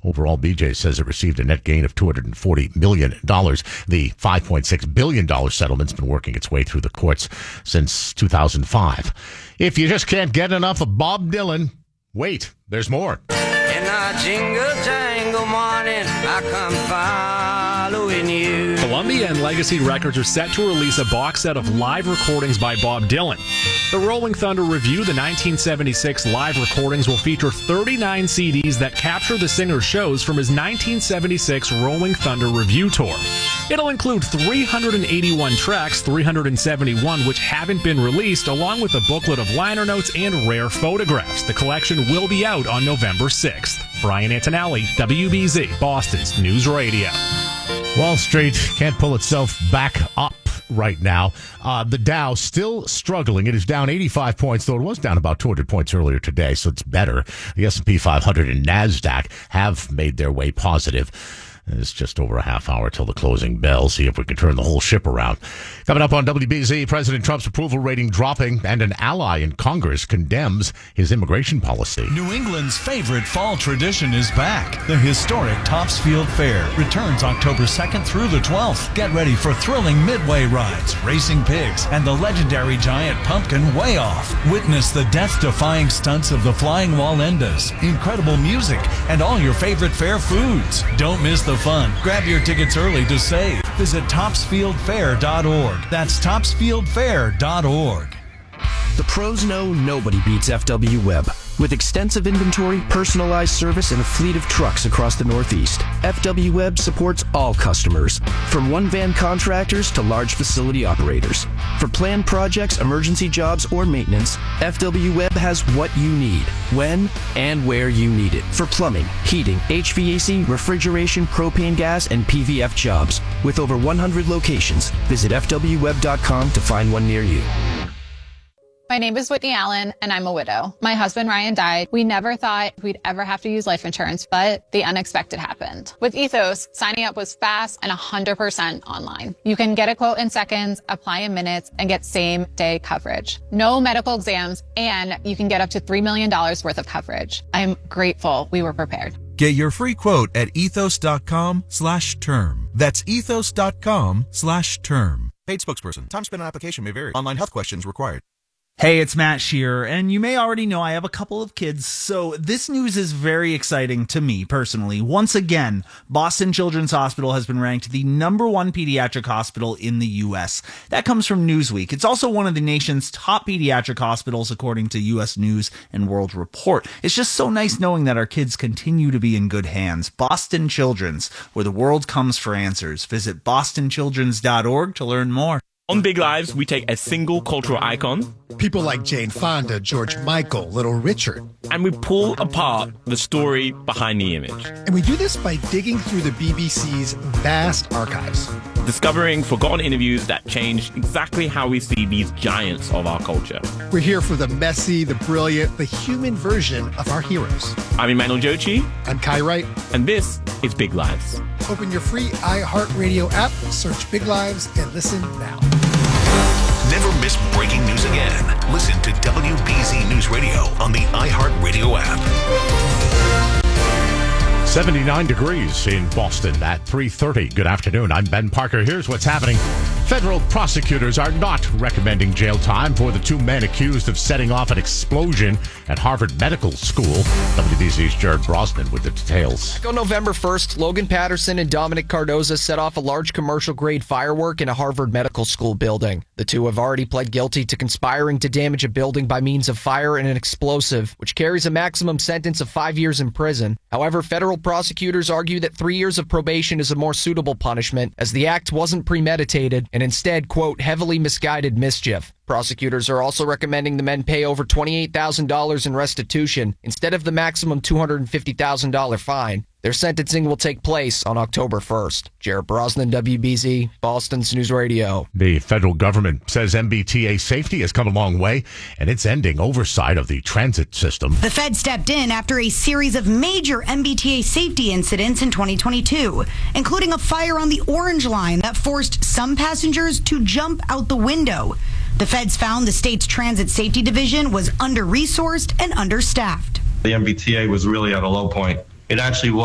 Overall, BJ says it received a net gain of $240 million. The $5.6 billion settlement's been working its way through the courts since 2005. If you just can't get enough of Bob Dylan, wait, there's more. In a jingle jangle morning, I come following you. Columbia and Legacy Records are set to release a box set of live recordings by Bob Dylan. The Rolling Thunder Review, the 1976 live recordings, will feature 39 CDs that capture the singer's shows from his 1976 Rolling Thunder Review tour. It'll include 381 tracks, 371 which haven't been released, along with a booklet of liner notes and rare photographs. The collection will be out on November 6th. Brian Antonelli, WBZ, Boston's News Radio. Wall Street can't pull itself back up right now. The Dow still struggling. It is down 85 points, though it was down about 200 points earlier today, so it's better. The S&P 500 and NASDAQ have made their way positive. It's just over a half hour till the closing bell. See if we can turn the whole ship around. Coming up on WBZ, President Trump's approval rating dropping, and an ally in Congress condemns his immigration policy. New England's favorite fall tradition is back. The historic Topsfield Fair returns October 2nd through the 12th. Get ready for thrilling midway rides, racing pigs, and the legendary giant pumpkin Way Off. Witness the death-defying stunts of the Flying Wallendas, incredible music, and all your favorite fair foods. Don't miss the fun. Grab your tickets early to save. Visit topsfieldfair.org. That's topsfieldfair.org. The pros know nobody beats FW Web. With extensive inventory, personalized service, and a fleet of trucks across the Northeast, FW Web supports all customers, from one-van contractors to large facility operators. For planned projects, emergency jobs, or maintenance, FW Web has what you need, when and where you need it. For plumbing, heating, HVAC, refrigeration, propane gas, and PVF jobs. With over 100 locations, visit FWWeb.com to find one near you. My name is Whitney Allen, and I'm a widow. My husband, Ryan, died. We never thought we'd ever have to use life insurance, but the unexpected happened. With Ethos, signing up was fast and 100% online. You can get a quote in seconds, apply in minutes, and get same-day coverage. No medical exams, and you can get up to $3 million worth of coverage. I'm grateful we were prepared. Get your free quote at ethos.com/term. That's ethos.com/term. Paid spokesperson. Time spent on application may vary. Online health questions required. Hey, it's Matt Shearer, and you may already know I have a couple of kids, so this news is very exciting to me personally. Once again, Boston Children's Hospital has been ranked the #1 pediatric hospital in the U.S. That comes from Newsweek. It's also one of the nation's top pediatric hospitals, according to U.S. News and World Report. It's just so nice knowing that our kids continue to be in good hands. Boston Children's, where the world comes for answers. Visit bostonchildrens.org to learn more. On Big Lives, we take a single cultural icon, people like Jane Fonda, George Michael, Little Richard, and we pull apart the story behind the image. And we do this by digging through the BBC's vast archives, discovering forgotten interviews that changed exactly how we see these giants of our culture. We're here for the messy, the brilliant, the human version of our heroes. I'm Emmanuel Jochi. I'm Kai Wright. And this is Big Lives. Open your free iHeartRadio app, search Big Lives, and listen now. Never miss breaking news again. Listen to WBZ News Radio on the iHeartRadio app. 79 degrees in Boston at 3:30. Good afternoon. I'm Ben Parker. Here's what's happening. Federal prosecutors are not recommending jail time for the two men accused of setting off an explosion at Harvard Medical School. WBZ's Jared Brosnan with the details. On November 1st, Logan Patterson and Dominic Cardoza set off a large commercial-grade firework in a Harvard Medical School building. The two have already pled guilty to conspiring to damage a building by means of fire and an explosive, which carries a maximum sentence of 5 years in prison. However, federal prosecutors argue that 3 years of probation is a more suitable punishment, as the act wasn't premeditated and instead, quote, heavily misguided mischief. Prosecutors are also recommending the men pay over $28,000 in restitution instead of the maximum $250,000 fine. Their sentencing will take place on October 1st. Jared Brosnan, WBZ, Boston's News Radio. The federal government says MBTA safety has come a long way, and it's ending oversight of the transit system. The Fed stepped in after a series of major MBTA safety incidents in 2022, including a fire on the Orange Line that forced some passengers to jump out the window. The feds found the state's transit safety division was under-resourced and understaffed. The MBTA was really at a low point. It actually